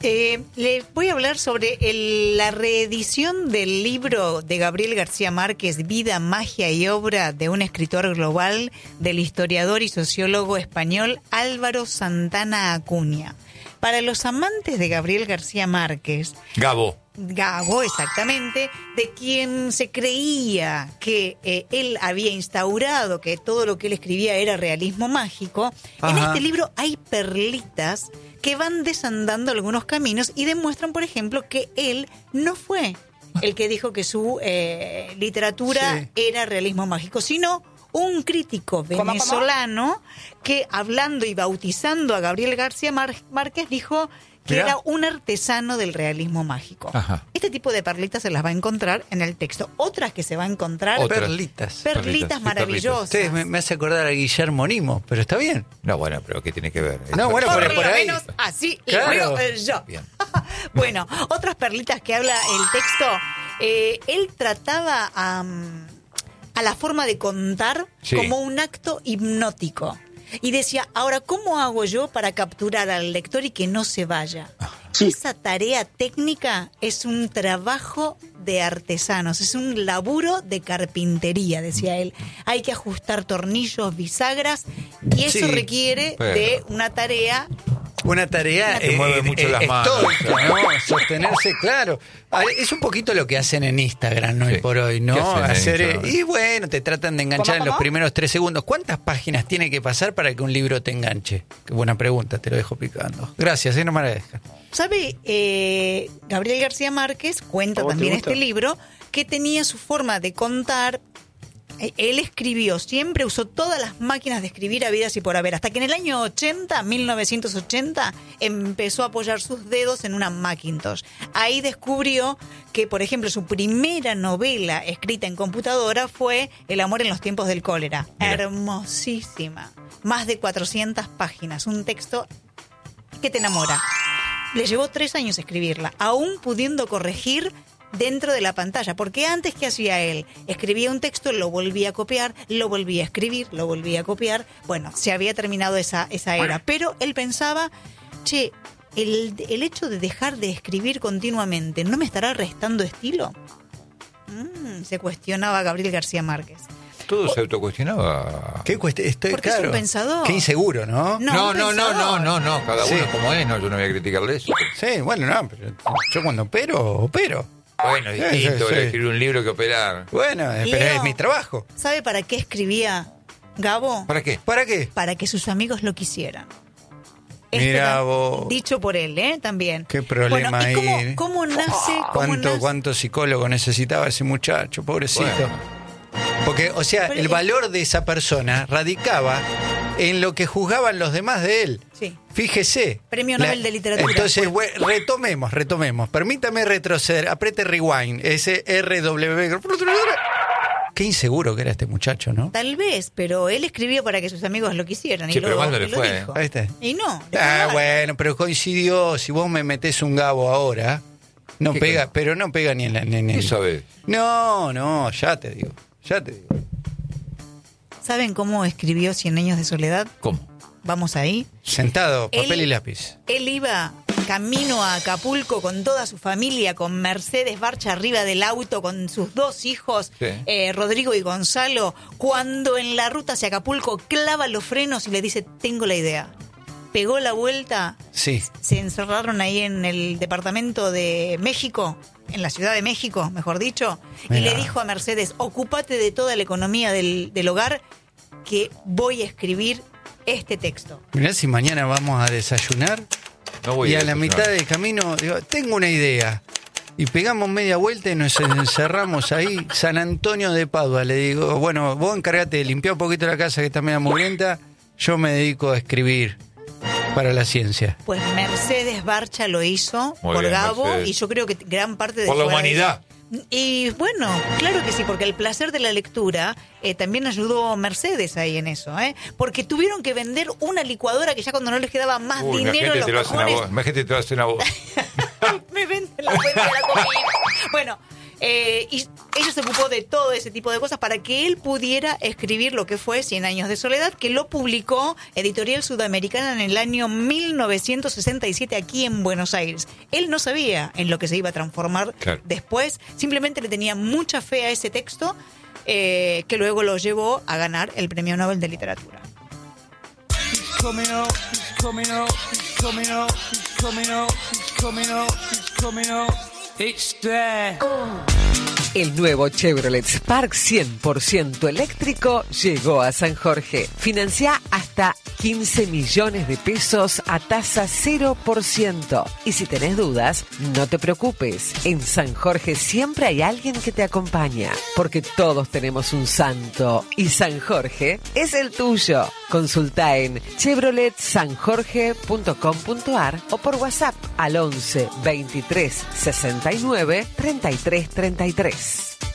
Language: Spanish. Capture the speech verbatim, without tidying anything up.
Eh, les voy a hablar sobre el, la reedición del libro de Gabriel García Márquez, Vida, Magia y Obra de un escritor global, del historiador y sociólogo español Álvaro Santana Acuña. Para los amantes de Gabriel García Márquez... Gabo. Gabo, exactamente, de quien se creía que eh, él había instaurado que todo lo que él escribía era realismo mágico. Ajá. En este libro hay perlitas que van desandando algunos caminos y demuestran, por ejemplo, que él no fue el que dijo que su eh, literatura sí. era realismo mágico, sino un crítico venezolano ¿Cómo, cómo? que, hablando y bautizando a Gabriel García Már- Márquez, dijo que Mirá. era un artesano del realismo mágico. Ajá. Este tipo de perlitas se las va a encontrar en el texto. Otras que se va a encontrar... Otras. Perlitas. Perlitas, perlitas maravillosas. Ustedes me, me hace acordar a Guillermo Nimo, pero está bien. No, bueno, pero ¿qué tiene que ver? No, bueno, por, por, por lo ahí. menos así claro. lo veo yo. Bien. Bueno, otras perlitas que habla el texto. Eh, él trataba a, a la forma de contar sí. como un acto hipnótico. Y decía, ahora, ¿cómo hago yo para capturar al lector y que no se vaya? Sí. Esa tarea técnica es un trabajo de artesanos, es un laburo de carpintería, decía él. Hay que ajustar tornillos, bisagras, y eso sí, requiere pero... de una tarea... Una tarea que eh, mueve mucho eh, las manos, estoica, ¿no? Sostenerse, claro. Es un poquito lo que hacen en Instagram, ¿no? Sí. Y por hoy, ¿no? Hacer eh, y bueno, te tratan de enganchar ¿Cómo, cómo? en los primeros tres segundos. ¿Cuántas páginas tiene que pasar para que un libro te enganche? Qué buena pregunta, te lo dejo picando. Gracias, ¿eh? No me la dejas. ¿Sabe? Eh, Gabriel García Márquez cuenta también en este libro que tenía su forma de contar. Él escribió, siempre usó todas las máquinas de escribir habidas y por haber, hasta que en el año ochenta, mil novecientos ochenta, empezó a apoyar sus dedos en una Macintosh. Ahí descubrió que, por ejemplo, su primera novela escrita en computadora fue El amor en los tiempos del cólera. Mira. Hermosísima. Más de cuatrocientas páginas, un texto que te enamora. Le llevó tres años escribirla, aún pudiendo corregir dentro de la pantalla, porque antes, ¿qué hacía él? Escribía un texto, lo volvía a copiar, lo volvía a escribir, lo volvía a copiar. Bueno, se había terminado esa, esa era, pero él pensaba, che, el, el hecho de dejar de escribir continuamente, ¿no me estará restando estilo? Mm, se cuestionaba Gabriel García Márquez. Todo se autocuestionaba. ¿Qué cuest- estoy, Porque claro, es un pensador. Qué inseguro, ¿no? No, no, no, no, no, no. Cada uno sí. como es, no, yo no voy a criticarle eso. Sí, bueno, no, pero yo cuando opero, opero. Bueno, es distinto sí, sí. escribir un libro que operar. Bueno, pero Leo, es mi trabajo. ¿Sabe para qué escribía Gabo? ¿Para qué? ¿Para qué? Para que sus amigos lo quisieran. Mira este, vos. Dicho por él, ¿eh? También. Qué problema bueno, ¿y ahí. cómo, cómo nace? Cómo ¿Cuánto, nace? ¿Cuánto psicólogo necesitaba ese muchacho? Pobrecito. Bueno. Porque, o sea, pero el valor de esa persona radicaba en lo que juzgaban los demás de él. Sí. Fíjese. Premio Nobel la, de Literatura. Entonces, bueno, retomemos, retomemos. Permítame retroceder. Apriete rewind. Ese R W. Qué inseguro que era este muchacho, ¿no? Tal vez, pero él escribió para que sus amigos lo quisieran. Sí, y pero lo, mal no le lo fue. Dijo. Ahí está. Y no. Ah, bueno, pero coincidió. Si vos me metés un Gabo ahora, no pega, que? pero no pega ni en la... Ni en el... ¿Qué sabés? No, no, ya te digo. Ya te digo. ¿Saben cómo escribió Cien años de soledad? ¿Cómo? Vamos ahí. Sentado, papel él, y lápiz. Él iba camino a Acapulco con toda su familia, con Mercedes Barcha arriba del auto, con sus dos hijos, sí. eh, Rodrigo y Gonzalo, cuando en la ruta hacia Acapulco clava los frenos y le dice, tengo la idea. Pegó la vuelta, sí. se encerraron ahí en el departamento de México, en la Ciudad de México, mejor dicho, Mira. y le dijo a Mercedes, ocúpate de toda la economía del, del hogar, que voy a escribir este texto. Mirá si mañana vamos a desayunar no voy y a, a la mitad del camino digo, tengo una idea. Y pegamos media vuelta y nos encerramos ahí, San Antonio de Padua. Le digo, bueno, vos encargate de limpiar un poquito la casa que está media mugrienta, yo me dedico a escribir para la ciencia. Pues Mercedes Barcha lo hizo Muy por bien, Gabo Mercedes. Y yo creo que gran parte de por la humanidad. Y bueno, claro que sí, porque el placer de la lectura eh, también ayudó Mercedes ahí en eso, ¿eh? Porque tuvieron que vender una licuadora que ya cuando no les quedaba más Uy, dinero en los cajones... Imagínate te lo hacen a vos. Me venden la fuente de la comida. Bueno, eh, y ella se ocupó de todo ese tipo de cosas para que él pudiera escribir lo que fue Cien años de soledad, que lo publicó Editorial Sudamericana en el año mil novecientos sesenta y siete aquí en Buenos Aires. Él no sabía en lo que se iba a transformar claro. después, simplemente le tenía mucha fe a ese texto eh, que luego lo llevó a ganar el Premio Nobel de Literatura. Coming up, coming up, coming up, coming up, coming up, coming up. It's there. El nuevo Chevrolet Spark cien por ciento eléctrico llegó a San Jorge. Financia hasta quince millones de pesos a tasa cero por ciento. Y si tenés dudas, no te preocupes. En San Jorge siempre hay alguien que te acompaña. Porque todos tenemos un santo. Y San Jorge es el tuyo. Consulta en chevrolet san jorge punto com punto a r o por WhatsApp al once veintitrés sesenta y nueve treinta y tres treinta y tres.